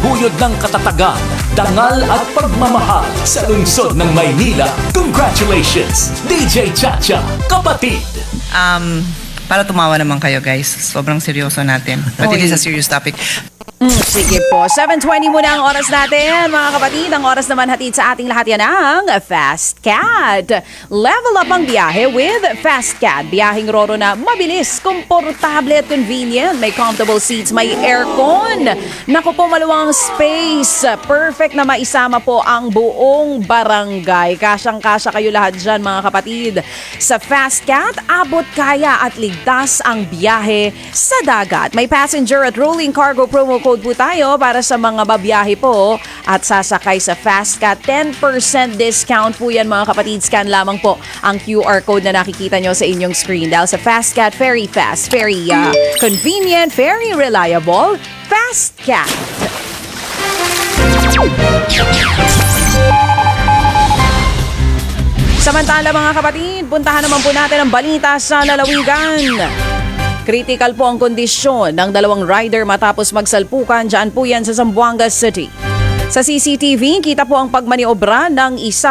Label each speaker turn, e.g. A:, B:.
A: nagbubuyod ng katatagan, dangal at pagmamahal sa lungsod ng Maynila. Congratulations, DJ Chacha, kapatid!
B: Para tumawa naman kayo guys, sobrang seryoso natin. But it is a serious topic.
C: Sige po, 7:20 muna ang oras natin, mga kapatid. Ang oras naman hatid sa ating lahat yan ang Fast Cat. Level up ang biyahe with Fast Cat. Biyaheng roro na mabilis, komportable at convenient. May comfortable seats, may aircon. Naku po, maluwang space. Perfect na maisama po ang buong barangay. Kasyang-kasya kayo lahat dyan, mga kapatid. Sa Fast Cat, abot kaya at ligtas ang biyahe sa dagat. May passenger at rolling cargo promo code po tayo para sa mga babiyahe po at sasakay sa Fast Cat. 10% discount po yan, mga kapatid. Scan lamang po ang QR code na nakikita nyo sa inyong screen. Dahil sa Fast Cat, very fast, very convenient, very reliable. Fast Cat. Samantala, mga kapatid, puntahan naman po natin ang balita sa lalawigan. Critical po ang kondisyon ng dalawang rider matapos magsalpukan. Diyan po yan sa Zamboanga City. Sa CCTV, kita po ang pagmaniobra ng isa